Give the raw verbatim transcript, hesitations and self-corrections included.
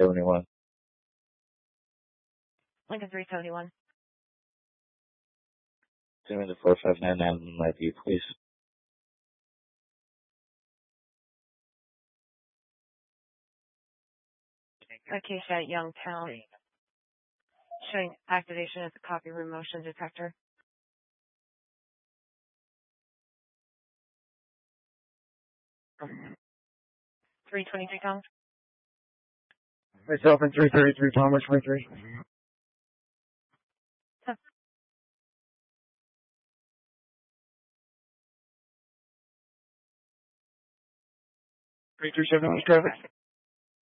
seventy-one. Lincoln three seventy-one. Send me the four five nine nine on my view, please. Acacia at Youngtown. Showing activation of the copy room motion detector. three twenty-three Thomas. Myself in three thirty-three Thomas twenty-three. Huh. three two seven West traffic.